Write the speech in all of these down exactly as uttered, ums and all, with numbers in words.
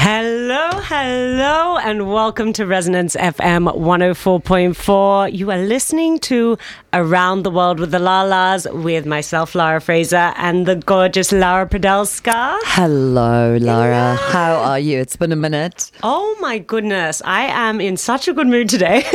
Hello, hello, and welcome to Resonance F M one oh four point four. You are listening to Around the World with the Lalas with myself, Lara Fraser, and the gorgeous Laura Podelska. Hello, Lara. Hello. How are you? It's been a minute. Oh my goodness, I am in such a good mood today.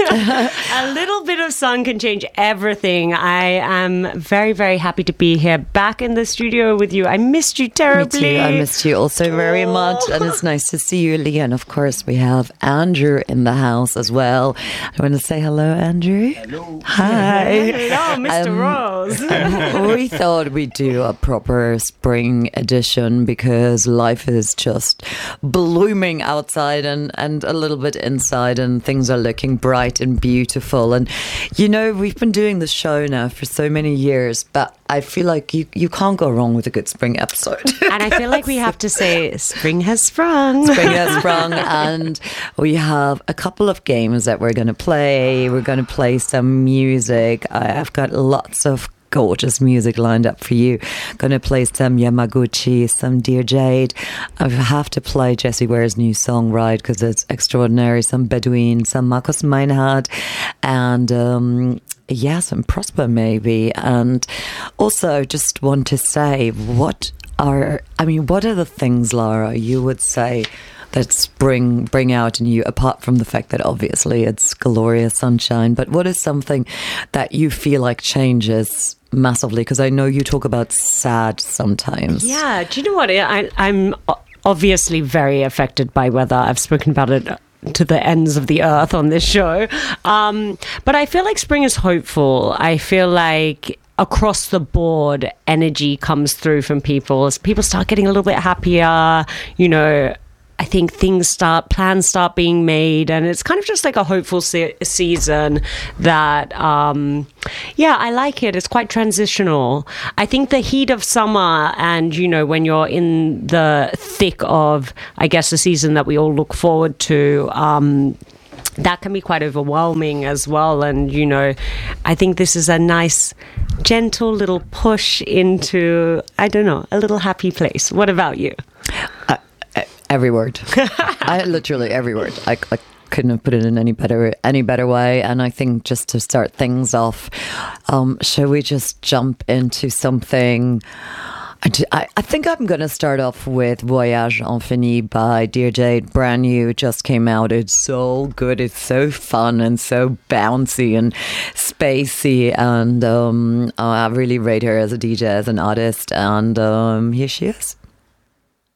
A little bit of sun can change everything. I am very, very happy to be here back in the studio with you. I missed you terribly. Me too. I missed you also very Oh. much, and it's nice to see you, Leah. And of course, we have Andrew in the house as well. I want to say hello, Andrew. Hello. Hi. Hello, Mister Um, Rose. We thought we'd do a proper spring edition because life is just blooming outside and, and a little bit inside, and things are looking bright and beautiful. And, you know, we've been doing the show now for so many years, but I feel like you, you can't go wrong with a good spring episode. And I feel like we have to say, spring has sprung. Spring has sprung, and we have a couple of games that we're going to play. We're going to play some music. I've got lots of gorgeous music lined up for you. Going to play some Yamaguchi, some Dear Jade. I have to play Jessie Ware's new song, Ride, because it's extraordinary. Some Bedouin, some Marcus Meinhardt, and um, yeah, some Prosper maybe. And also just want to say, what are, I mean, what are the things, Lara, you would say that spring bring out in you, apart from the fact that obviously it's glorious sunshine, but what is something that you feel like changes massively? Because I know you talk about sad sometimes. Yeah, do you know what? I, I'm obviously very affected by weather. I've spoken about it to the ends of the earth on this show. Um, but I feel like spring is hopeful. I feel like across the board, energy comes through from people as people start getting a little bit happier, you know. I think things start, plans start being made, and it's kind of just like a hopeful se- season that, um, yeah, I like it. It's quite transitional. I think the heat of summer and, you know, when you're in the thick of, I guess, the season that we all look forward to, um, that can be quite overwhelming as well. And, you know, I think this is a nice, gentle little push into, I don't know, a little happy place. What about you? Uh, Every word. I literally every word. I, I couldn't have put it in any better any better way. And I think just to start things off, um, shall we just jump into something? I, I, I think I'm going to start off with Voyage Infini by Dear Jade. Brand new, just came out. It's so good. It's so fun and so bouncy and spacey. And um, I really rate her as a D J, as an artist. And um, here she is.